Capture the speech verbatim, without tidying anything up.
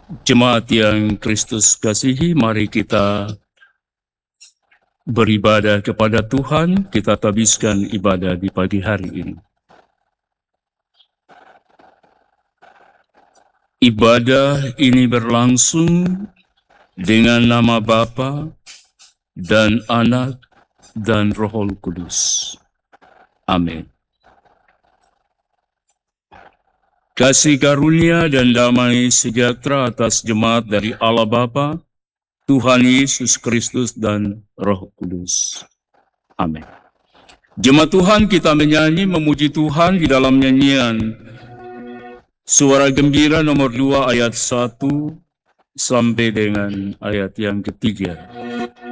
Jemaat yang Kristus kasihi, mari kita beribadah kepada Tuhan. Kita tabiskan ibadah di pagi hari ini. Ibadah ini berlangsung dengan nama Bapa dan Anak dan Roh Kudus. Amin. Kasih karunia dan damai sejahtera atas jemaat dari Allah Bapa, Tuhan Yesus Kristus dan Roh Kudus. Amin. Jemaat Tuhan, kita menyanyi memuji Tuhan di dalam nyanyian Suara Gembira nomor dua ayat satu sampai dengan ayat yang ketiga.